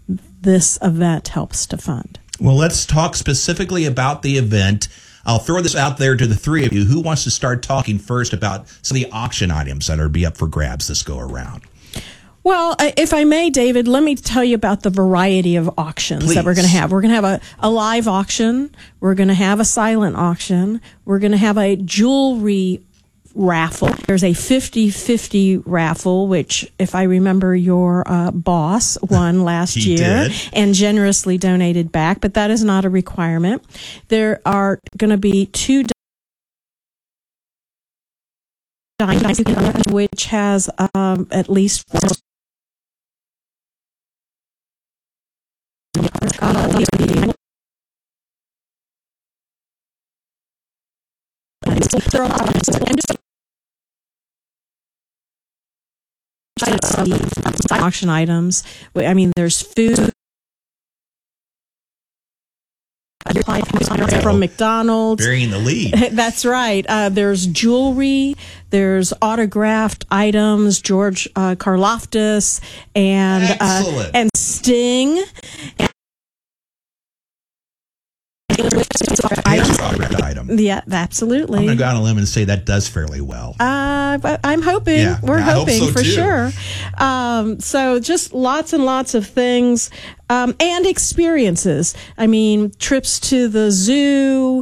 this event helps to fund. Well, let's talk specifically about the event. I'll throw this out there to the three of you. Who wants to start talking first about some of the auction items that are be up for grabs this go around? Well, if I may, David, let me tell you about the variety of auctions that we're going to have. We're going to have a live auction. We're going to have a silent auction. We're going to have a jewelry raffle. There's a 50-50 raffle, which, if I remember, your boss won last year and generously donated back, but that is not a requirement. There are going to be 2 dimes, which has at least 4. Auction items. I mean, there's food from McDonald's. Burying the lead. That's right. There's jewelry. There's autographed items. George Karloftis and Sting. Item. Yeah, absolutely. I'm going to go out on a limb and say that does fairly well. I'm hoping. Yeah, we're hoping hope so for too. sure. So just lots and lots of things and experiences. I mean, trips to the zoo,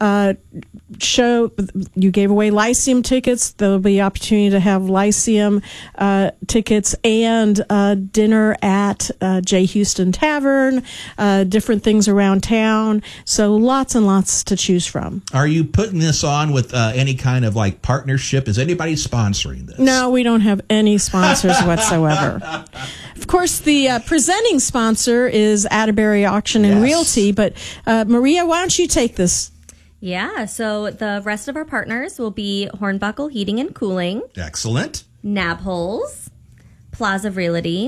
show. You gave away Lyceum tickets. There'll be opportunity to have Lyceum tickets and dinner at J. Houston Tavern, different things around town. So lots and lots to choose from. Are you putting this on with any kind of like partnership? Is anybody sponsoring this? No, we don't have any sponsors whatsoever. Of course, the presenting sponsor is Atterbury Auction and Realty. But Maria, why don't you take this? Yeah, so the rest of our partners will be Hornbuckle Heating and Cooling. Excellent. Nabholz, Plaza Realty,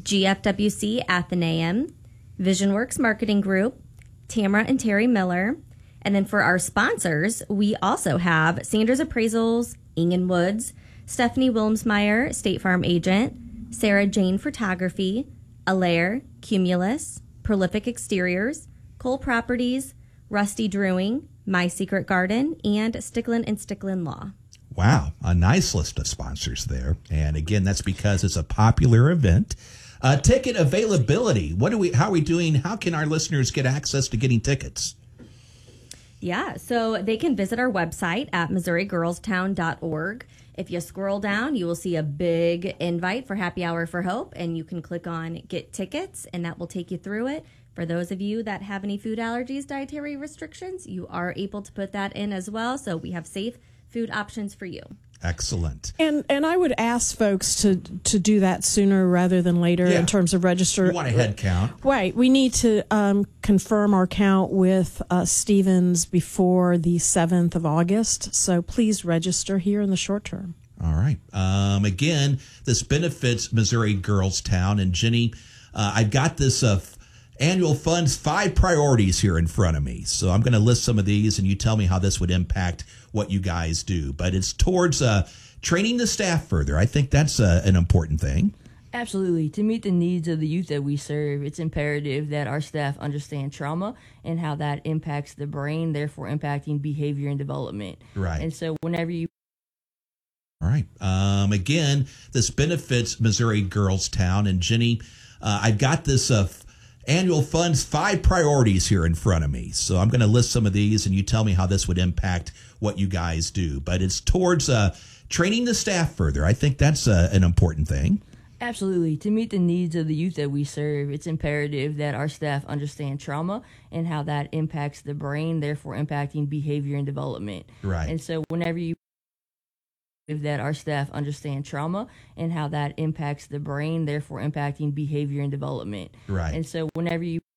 GFWC Athenaeum, VisionWorks Marketing Group, Tamara and Terry Miller. And then for our sponsors, we also have Sanders Appraisals, Ingen Woods, Stephanie Wilmsmeyer, State Farm Agent, Sarah Jane Photography, Allaire, Cumulus, Prolific Exteriors, Cole Properties, Rusty Drewing, My Secret Garden, and Sticklin and Sticklin Law. Wow, a nice list of sponsors there. And again, that's because it's a popular event. Ticket availability. How are we doing? How can our listeners get access to getting tickets? Yeah, so they can visit our website at MissouriGirlstown.org. If you scroll down, you will see a big invite for Happy Hour for Hope, and you can click on Get Tickets, and that will take you through it. For those of you that have any food allergies, dietary restrictions, you are able to put that in as well. So we have safe food options for you. Excellent. And I would ask folks to do that sooner rather than later in terms of register. You want a head count. Right. We need to confirm our count with Stevens before the 7th of August. So please register here in the short term. All right. Again, this benefits Missouri Girls Town. And Jenny, I've got this annual funds 5 priorities here in front of me. So I'm going to list some of these and you tell me how this would impact what you guys do. But it's towards training the staff further. I think that's an important thing. Absolutely. To meet the needs of the youth that we serve, it's imperative that our staff understand trauma and how that impacts the brain, therefore impacting behavior and development. Right. And so whenever you... All right. Again, this benefits Missouri Girls Town. And Jenny, I've got this annual funds 5 priorities here in front of me. So I'm going to list some of these and you tell me how this would impact what you guys do. But it's towards training the staff further. I think that's an important thing. Absolutely. To meet the needs of the youth that we serve, it's imperative that our staff understand trauma and how that impacts the brain, therefore impacting behavior and development. Right. And so whenever you... that our staff understand trauma and how that impacts the brain, therefore impacting behavior and development. Right. And so whenever you